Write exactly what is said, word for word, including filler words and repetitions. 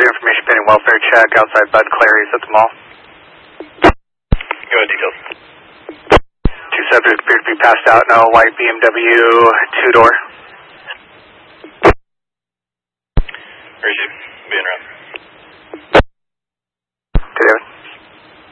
information pending welfare check outside Bud Clary's at the mall. Go ahead, details. Two subjects appear to be passed out in a white B M W two-door. Where is he? Being around.